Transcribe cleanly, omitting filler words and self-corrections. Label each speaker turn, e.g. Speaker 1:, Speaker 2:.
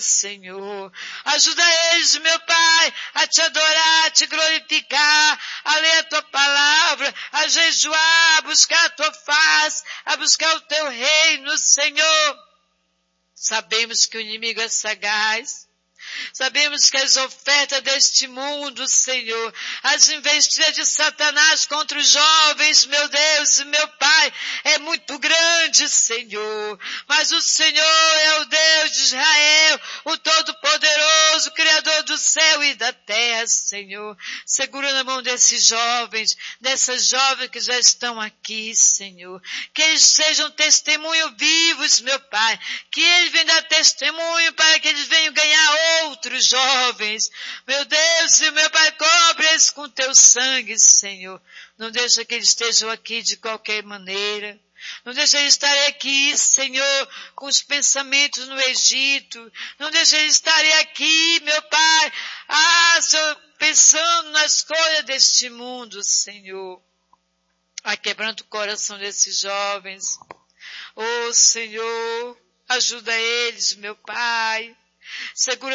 Speaker 1: Senhor. Ajuda eles, meu Pai, a te adorar, a te glorificar, a ler a tua palavra, a jejuar, a buscar a tua face, a buscar o teu reino, Senhor. Sabemos que o inimigo é sagaz. Sabemos que as ofertas deste mundo, Senhor, as investidas de Satanás contra os jovens, meu Deus e meu Pai, é muito grande, Senhor. Mas o Senhor é o Deus de Israel, o Todo-Poderoso, Criador do céu e da terra, Senhor. Segura na mão desses jovens, dessas jovens que já estão aqui, Senhor. Que eles sejam testemunhos vivos, meu Pai. Que eles venham dar testemunho para que eles venham ganhar outros jovens. Meu Deus e meu Pai, cobre eles com teu sangue, Senhor. Não deixa que eles estejam aqui de qualquer maneira. Não deixa eles estarem aqui, Senhor, com os pensamentos no Egito. Não deixa eles estarem aqui, meu Pai, Senhor, pensando nas coisas deste mundo, Senhor. Quebrando o coração desses jovens. Oh, Senhor, ajuda eles, meu Pai. Segura